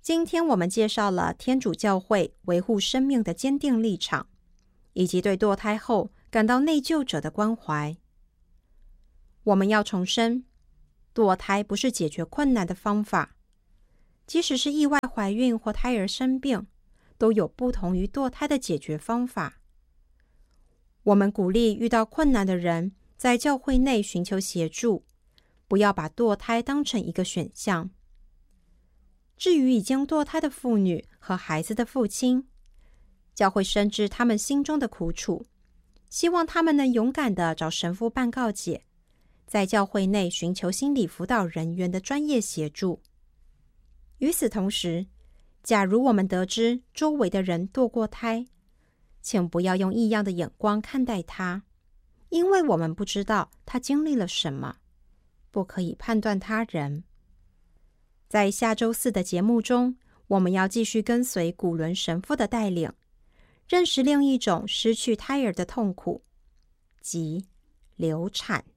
今天我们介绍了天主教会维护生命的坚定立场，以及对堕胎后感到内疚者的关怀。我们要重申，堕胎不是解决困难的方法，即使是意外怀孕或胎儿生病，都有不同于堕胎的解决方法。我们鼓励遇到困难的人在教会内寻求协助，不要把堕胎当成一个选项。至于已经堕胎的妇女和孩子的父亲，教会深知他们心中的苦楚，希望他们能勇敢地找神父办告解，在教会内寻求心理辅导人员的专业协助。与此同时，假如我们得知周围的人堕过胎，请不要用异样的眼光看待他，因为我们不知道他经历了什么，不可以判断他人。在下周4的节目中，我们要继续跟随古伦神父的带领，认识另一种失去胎儿的痛苦，即流产。